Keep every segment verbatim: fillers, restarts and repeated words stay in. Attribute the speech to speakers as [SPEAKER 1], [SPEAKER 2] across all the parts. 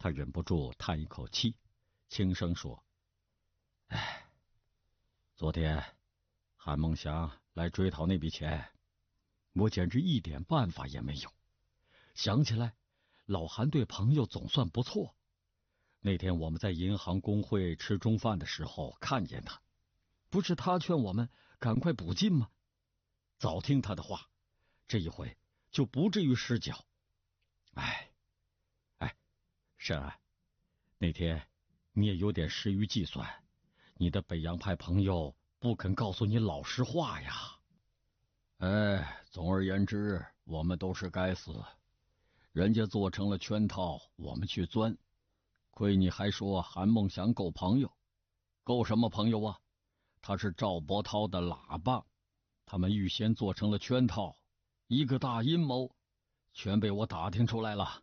[SPEAKER 1] 他忍不住叹一口气，轻声说：“哎，昨天韩梦祥来追讨那笔钱，我简直一点办法也没有。想起来，老韩对朋友总算不错。那天我们在银行工会吃中饭的时候看见他，不是他劝我们赶快补进吗？早听他的话，这一回就不至于失脚。哎，哎，沈安，那天你也有点失于计算，你的北洋派朋友不肯告诉你老实话呀。哎，总而言之，我们都是该死。人家做成了圈套，我们去钻。亏你还说韩梦祥够朋友，够什么朋友啊？他是赵伯涛的喇叭，他们预先做成了圈套，一个大阴谋，全被我打听出来了。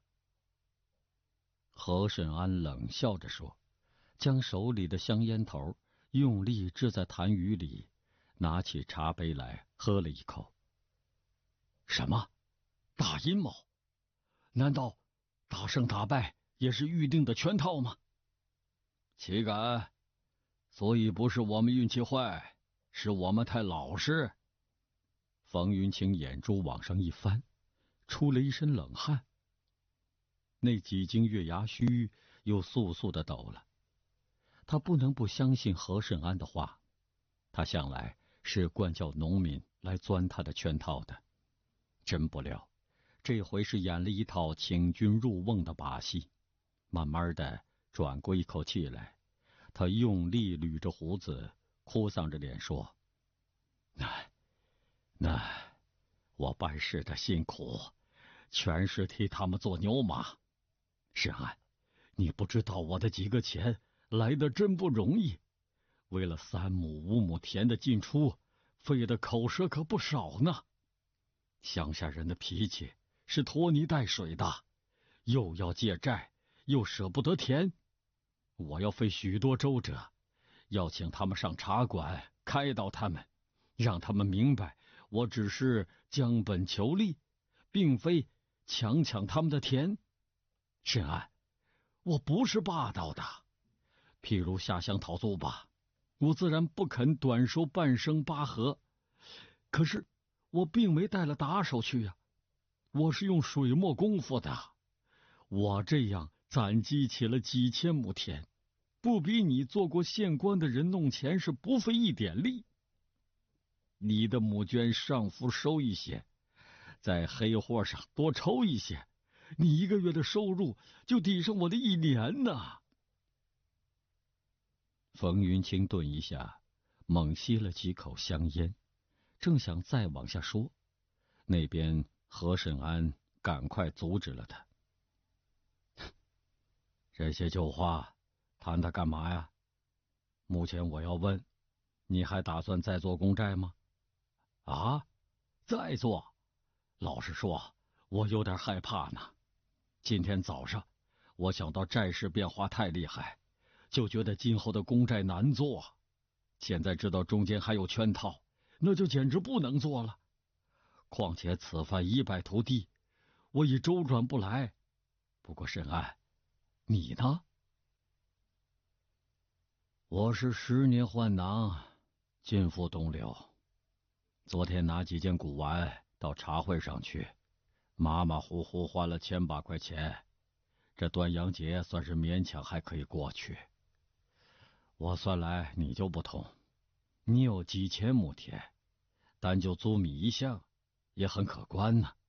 [SPEAKER 1] 何慎安冷笑着说，将手里的香烟头用力掷在痰盂里，拿起茶杯来喝了一口。什么？大阴谋？难道打胜打败也是预定的圈套吗？岂敢！所以不是我们运气坏，是我们太老实。冯云清眼珠往上一翻，出了一身冷汗。那几经月牙须又簌簌的抖了。他不能不相信何慎安的话，他向来是惯教农民来钻他的圈套的，真不料这回是演了一套请君入瓮的把戏。慢慢的转过一口气来，他用力捋着胡子，哭丧着脸说：那那我办事的辛苦全是替他们做牛马。沈安，你不知道我的几个钱来的真不容易，为了三亩五亩田的进出，费的口舌可不少呢。乡下人的脾气是拖泥带水的，又要借债，又舍不得田。我要费许多周折，要请他们上茶馆开导他们，让他们明白我只是将本求利，并非强抢他们的田。沈安，我不是霸道的。譬如下乡讨租吧，我自然不肯短收半升八合，可是我并没带了打手去呀、啊，我是用水磨功夫的。我这样攒积起了几千亩田，不比你做过县官的人弄钱是不费一点力。你的募捐上浮收一些，在黑货上多抽一些，你一个月的收入就抵上我的一年呢。冯云清顿一下，猛吸了几口香烟，正想再往下说，那边何慎安赶快阻止了他。这些旧话谈它干嘛呀？目前我要问，你还打算再做公债吗？啊，再做？老实说，我有点害怕呢。今天早上我想到债市变化太厉害，就觉得今后的公债难做。现在知道中间还有圈套，那就简直不能做了。况且此番一败涂地，我已周转不来。不过沈安，你呢？我是十年换囊，尽付东流。昨天拿几件古玩到茶会上去，马马虎虎花了千把块钱，这端阳节算是勉强还可以过去。我算来你就不同，你有几千亩田，单就租米一项也很可观呢、啊。